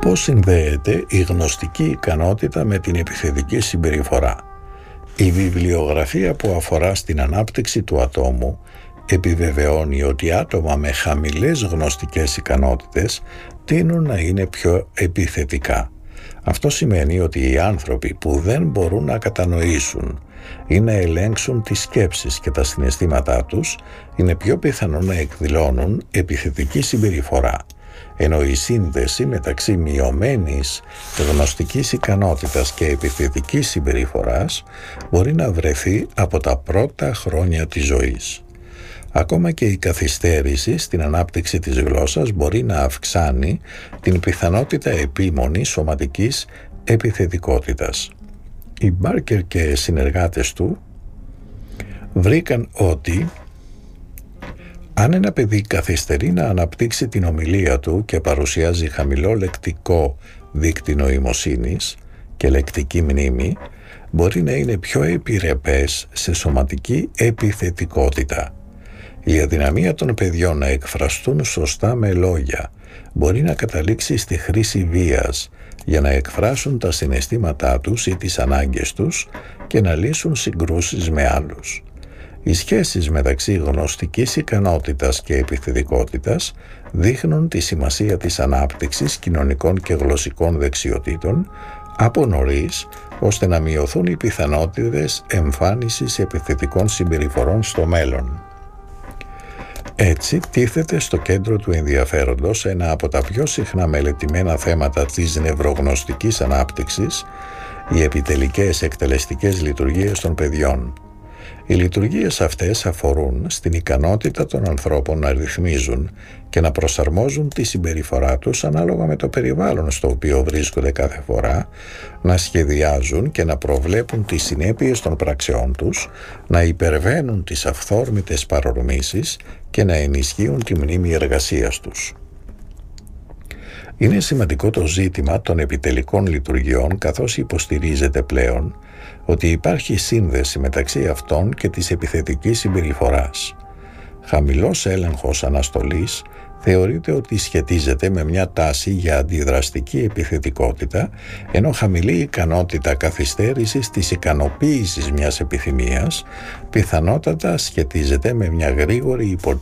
Πώς συνδέεται η γνωστική ικανότητα με την επιθετική συμπεριφορά? Η βιβλιογραφία που αφορά στην ανάπτυξη του ατόμου επιβεβαιώνει ότι άτομα με χαμηλές γνωστικές ικανότητες τείνουν να είναι πιο επιθετικά. Αυτό σημαίνει ότι οι άνθρωποι που δεν μπορούν να κατανοήσουν ή να ελέγξουν τις σκέψεις και τα συναισθήματά τους είναι πιο πιθανό να εκδηλώνουν επιθετική συμπεριφορά, ενώ η σύνδεση μεταξύ μειωμένης γνωστικής ικανότητας και επιθετικής συμπεριφοράς μπορεί να βρεθεί από τα πρώτα χρόνια της ζωής. Ακόμα και η καθυστέρηση στην ανάπτυξη της γλώσσας μπορεί να αυξάνει την πιθανότητα επίμονης σωματικής επιθετικότητας. Οι Μπάρκερ και συνεργάτες του βρήκαν ότι αν ένα παιδί καθυστερεί να αναπτύξει την ομιλία του και παρουσιάζει χαμηλό λεκτικό δείκτη νοημοσύνης και λεκτική μνήμη, μπορεί να είναι πιο επιρρεπές σε σωματική επιθετικότητα. Η αδυναμία των παιδιών να εκφραστούν σωστά με λόγια μπορεί να καταλήξει στη χρήση βίας για να εκφράσουν τα συναισθήματά τους ή τις ανάγκες τους και να λύσουν συγκρούσεις με άλλους. Οι σχέσεις μεταξύ γνωστικής ικανότητας και επιθετικότητας δείχνουν τη σημασία της ανάπτυξης κοινωνικών και γλωσσικών δεξιοτήτων από νωρίς, ώστε να μειωθούν οι πιθανότητες εμφάνισης επιθετικών συμπεριφορών στο μέλλον. Έτσι, τίθεται στο κέντρο του ενδιαφέροντος ένα από τα πιο συχνά μελετημένα θέματα της νευρογνωστικής ανάπτυξης, οι επιτελικές εκτελεστικές λειτουργίες των παιδιών. Οι λειτουργίες αυτές αφορούν στην ικανότητα των ανθρώπων να ρυθμίζουν και να προσαρμόζουν τη συμπεριφορά τους ανάλογα με το περιβάλλον στο οποίο βρίσκονται κάθε φορά, να σχεδιάζουν και να προβλέπουν τις συνέπειες των πραξεών τους, να υπερβαίνουν τις αυθόρμητες παρορμήσεις και να ενισχύουν τη μνήμη εργασίας τους. Είναι σημαντικό το ζήτημα των επιτελικών λειτουργιών, καθώς υποστηρίζεται πλέον ότι υπάρχει σύνδεση μεταξύ αυτών και της επιθετικής συμπεριφοράς. Χαμηλός έλεγχος αναστολής θεωρείται ότι σχετίζεται με μια τάση για αντιδραστική επιθετικότητα, ενώ χαμηλή ικανότητα καθυστέρησης της ικανοποίησης μιας επιθυμίας πιθανότατα σχετίζεται με μια γρήγορη